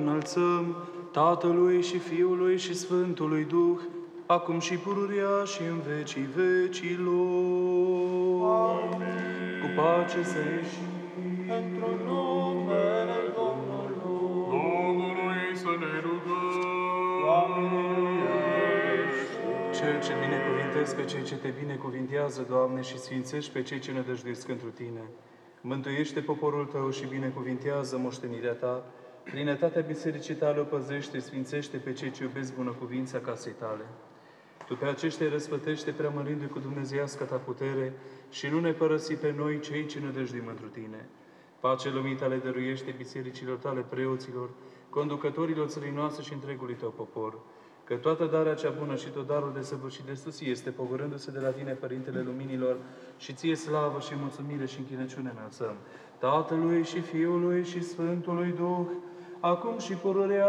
înălțăm Tatălui și Fiului și Sfântului Duh, acum și pururea și în vecii vecilor. Amin. Cu pace să ieșim. Într-un numele Domnului. Domnului să ne rugăm. Doamne, Cel ce binecuvintezi pe cei ce te binecuvintează, Doamne, și sfințești pe cei ce nădăjduiesc întru Tine. Mântuiește poporul Tău și binecuvintează moștenirea Ta. Plinătatea bisericii Tale o păzește, sfințește pe cei ce iubesc bunăcuvința casei Tale. Tu pe aceștia îi răsplătește preamărindu-i cu dumnezeiasca Ta putere și nu ne părăsi pe noi cei ce nădăjduim întru Tine. Pace lumii Tale dăruiește bisericilor Tale, preoților, conducătorilor țării noastre și întregului Tău popor. Că toată darea cea bună și tot darul de săvârșit de sus este, pogorându-se de la Tine, Părintele Luminilor, și Ție slavă și mulțumire și închinăciune înălțăm Tatălui și Fiului și Sfântului Duh, acum și pururea